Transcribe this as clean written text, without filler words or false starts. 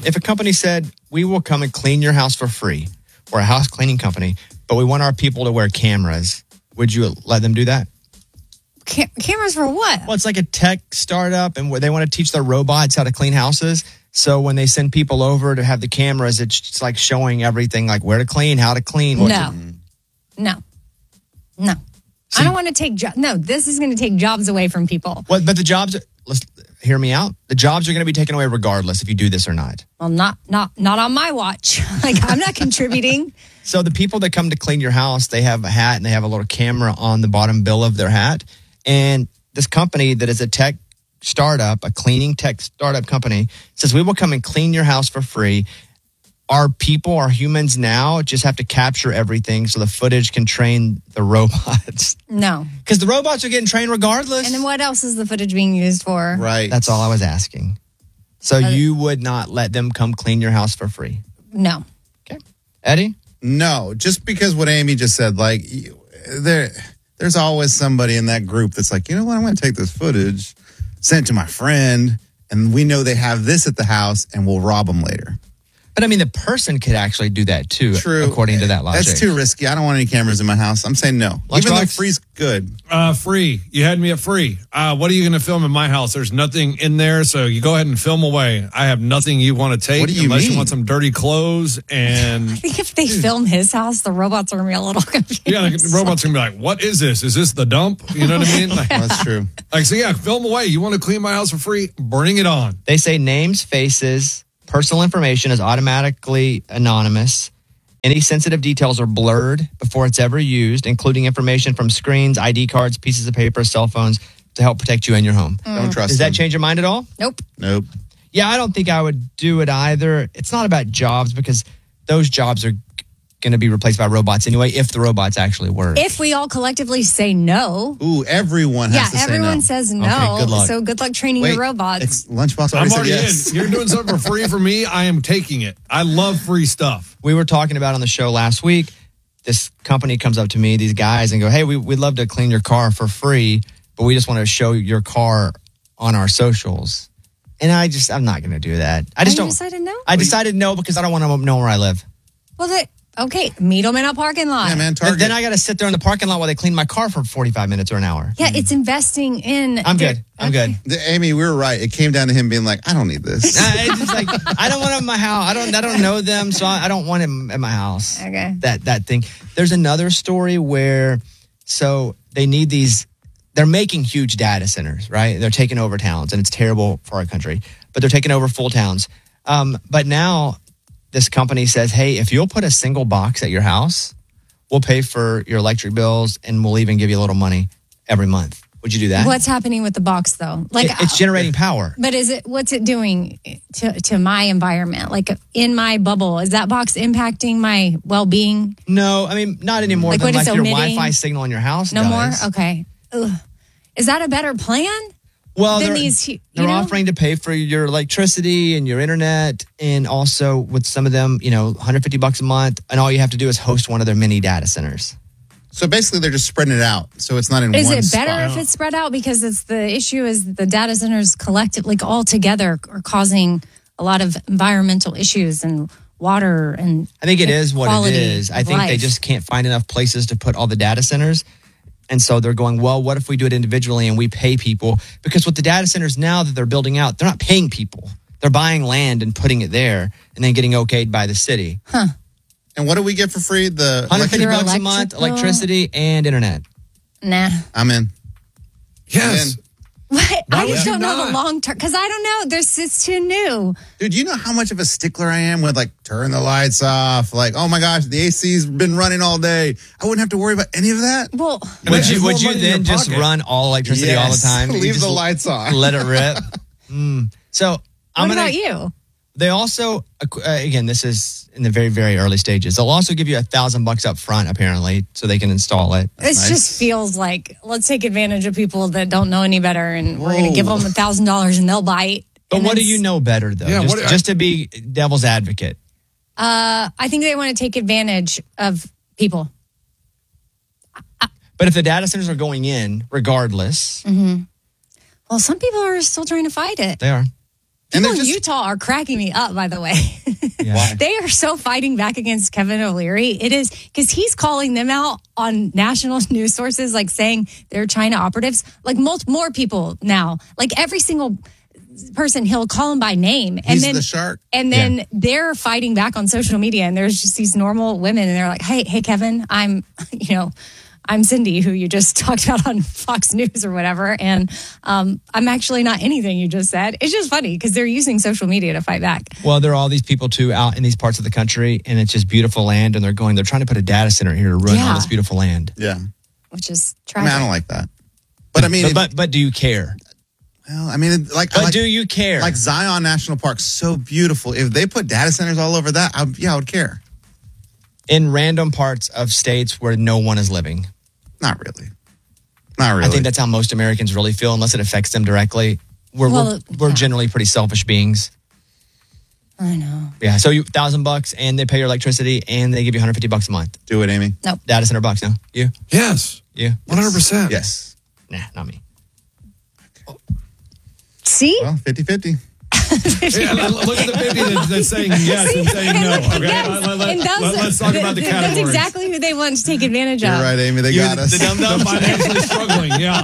If a company said, we will come and clean your house for free, or a house cleaning company, but we want our people to wear cameras, would you let them do that? Cameras for what? Well, it's like a tech startup, and they want to teach their robots how to clean houses. So when they send people over to have the cameras, it's like showing everything, like where to clean, how to clean. No. I don't want to take jobs. No, this is going to take jobs away from people. But the jobs, hear me out. The jobs are going to be taken away regardless if you do this or not. Well, not on my watch. Like, I'm not contributing. So the people that come to clean your house, they have a hat and they have a little camera on the bottom bill of their hat. And this company that is a tech startup, a cleaning tech startup company, says we will come and clean your house for free. Our people, our humans now just have to capture everything so the footage can train the robots. No. Because the robots are getting trained regardless. And then what else is the footage being used for? Right. That's all I was asking. So you would not let them come clean your house for free? No. Okay. Eddie? No, just because what Amy just said, like, there's always somebody in that group that's like, you know what, I'm going to take this footage, send it to my friend, and we know they have this at the house, and we'll rob them later. But I mean, the person could actually do that too, True. According to that logic. That's too risky. I don't want any cameras in my house. I'm saying no. Even though free's good. Free. You had me at free. What are you going to film in my house? There's nothing in there, so you go ahead and film away. I have nothing you want to take What do you unless mean? you want some dirty clothes. And I think if they film his house, the robots are going to be a little confused. yeah, the robots are going to be like, what is this? Is this the dump? You know what I mean? Like, That's true. like, so yeah, film away. You want to clean my house for free? Bring it on. They say names, faces, personal information is automatically anonymous. Any sensitive details are blurred before it's ever used, including information from screens, ID cards, pieces of paper, cell phones to help protect you and your home. Don't trust Does them. that change your mind at all? Nope. Nope. Yeah, I don't think I would do it either. It's not about jobs because those jobs are going to be replaced by robots anyway, if the robots actually work. If we all collectively say no. Ooh, everyone has to say no. everyone says no. Okay, good luck. So good luck training your robots. It's Lunchbox I'm already said already yes. in. You're doing something for free for me. I am taking it. I love free stuff. We were talking about on the show last week, this company comes up to me, these guys, and go, hey, we'd love to clean your car for free, but we just want to show your car on our socials. And I'm not going to do that. I decided no? I decided no because I don't want to know where I live. Well, okay, meet them in a parking lot. Yeah, man, But Target. then I got to sit there in the parking lot while they clean my car for 45 minutes or an hour. Yeah, it's investing in... I'm good. I'm good. Amy, we were right. It came down to him being like, I don't need this. It's just like, I don't want him in my house. I don't know them, so I don't want him at my house. Okay. That thing. There's another story where, so they need these, they're making huge data centers, right? They're taking over towns, and it's terrible for our country, but they're taking over full towns. But now this company says, hey, if you'll put a single box at your house, we'll pay for your electric bills, and we'll even give you a little money every month. Would you do that? What's happening with the box, though? Like, It's generating power. But what's it doing to my environment? Like, in my bubble, is that box impacting my well-being? No, I mean, not anymore Like, than what like is your omitting? Wi-Fi signal in your house No does. more? Okay. Ugh. Is that a better plan? Well, Then they're offering to pay for your electricity and your internet, and also with some of them, $150 a month, and all you have to do is host one of their mini data centers. So basically, they're just spreading it out. So it's not in Is one it better spot. if it's spread out? Because the issue is the data centers collective, like all together, are causing a lot of environmental issues and water and I think it is what it quality is. I of think they life. just can't find enough places to put all the data centers. And so they're going, well, what if we do it individually and we pay people? Because with the data centers now that they're building out, they're not paying people. They're buying land and putting it there and then getting okayed by the city. Huh. And what do we get for free? The $150 Your a month, electric bill? electricity, and internet. Nah. I'm in. Yes. What? I just would you don't know not? the long term because I don't know. It's too new. Dude, you know how much of a stickler I am with turn the lights off? Like, oh my gosh, the AC's been running all day. I wouldn't have to worry about any of that. Well, And it's Would more you money in then your just pocket. run all electricity all the time? You Leave just the lights on. Let it rip. So I'm what gonna. about you? They also, again, this is in the very, very early stages. They'll also give you $1,000 up front, apparently, so they can install it. This nice. just feels like let's take advantage of people that don't know any better, and we're going to give them $1,000 and they'll bite. But And what do it's- you know better, though? Yeah, just to be devil's advocate. I think they want to take advantage of people. But if the data centers are going in, regardless, Well, some people are still trying to fight it. they are. And People they're in just Utah are cracking me up, by the way. why? They are so fighting back against Kevin O'Leary. It is because he's calling them out on national news sources, like saying they're China operatives. Like more people now, like every single person, he'll call them by name. And He's then the shark. And then they're fighting back on social media, and there's just these normal women, and they're like, "Hey, Kevin, I'm Cindy, who you just talked about on Fox News or whatever, and I'm actually not anything you just said." It's just funny because they're using social media to fight back. Well, there are all these people too out in these parts of the country, and it's just beautiful land, and they're trying to put a data center here to ruin all this beautiful land. Yeah. Which is I tragic. mean, I don't like that. But I mean, but do you care? well, I mean, Do you care? Like Zion National Park, so beautiful. If they put data centers all over that, I would care. In random parts of states where no one is living. Not really. Not really. I think that's how most Americans really feel, unless it affects them directly. We're generally pretty selfish beings. I know. Yeah. So $1,000 and they pay your electricity and they give you $150 a month. Do it, Amy. Nope. Data center bucks, no? You? Yes. You? 100%. Yes. Nah, not me. See? Well, 50-50. Yeah, look at the 50 that's saying yes and saying no. Okay, Yes. let's talk about the categories. That's exactly who they want to take advantage of. You're right, Amy. They got us. The dumb-dumbs. The financially struggling, yeah.